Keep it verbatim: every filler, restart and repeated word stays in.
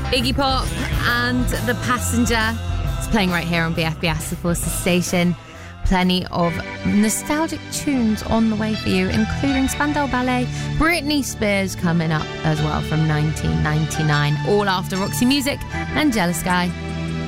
Iggy Pop and The Passenger. It's playing right here on B F B S, of course, the station. Plenty of nostalgic tunes on the way for you, including Spandau Ballet, Britney Spears coming up as well from nineteen ninety-nine. All after Roxy Music and Jealous Guy.